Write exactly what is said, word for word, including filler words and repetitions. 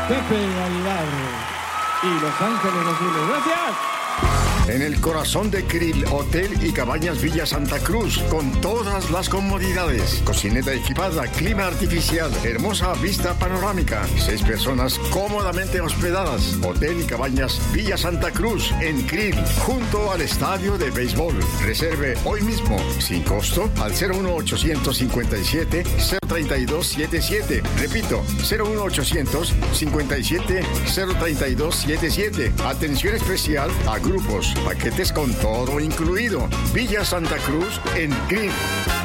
Pepe Aguilar y Los Ángeles Azules. ¡Gracias! En el corazón de Krill, Hotel y Cabañas Villa Santa Cruz, con todas las comodidades. Cocineta equipada, clima artificial, hermosa vista panorámica. Seis personas cómodamente hospedadas. Hotel y Cabañas Villa Santa Cruz, en Krill, junto al estadio de béisbol. Reserve hoy mismo, sin costo, al cero uno ochocientos cincuenta y siete, cero treinta y dos setenta y siete. Repito, cero uno ochocientos cincuenta y siete, cero treinta y dos setenta y siete. Atención especial a grupos, paquetes con todo incluido. Villa Santa Cruz en Krill.